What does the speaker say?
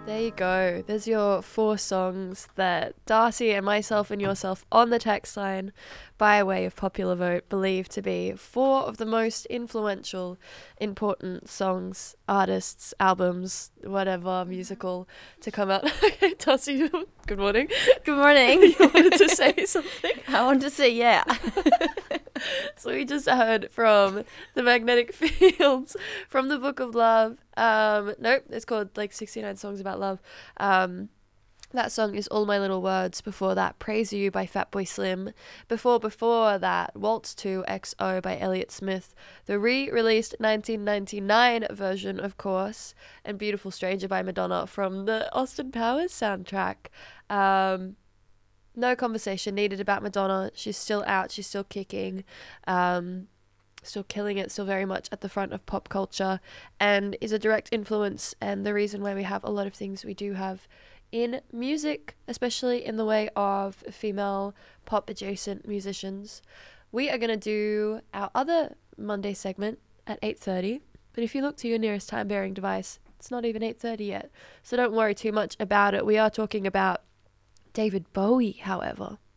There you go. There's your 4 songs that Darcy and myself and yourself on the text line, by way of popular vote, believe to be 4 of the most influential, important songs, artists, albums, whatever, musical to come out. Okay, Darcy, good morning. Good morning. You wanted to say something? I wanted to say, yeah. So we just heard from The Magnetic Fields from the Book of Love. Nope, it's called like 69 Songs About Love. That song is All My Little Words. Before that, Praise You by Fatboy Slim. Before that, Waltz to XO by Elliott Smith. The re-released 1999 version, of course, and Beautiful Stranger by Madonna from the Austin Powers soundtrack. No conversation needed about Madonna. She's still out. She's still kicking. Still killing it. Still very much at the front of pop culture, and is a direct influence and the reason why we have a lot of things we do have in music, especially in the way of female pop adjacent musicians. We are going to do our other Monday segment at 8:30, but if you look to your nearest time bearing device, it's not even 8:30 yet. So don't worry too much about it. We are talking about David Bowie, however.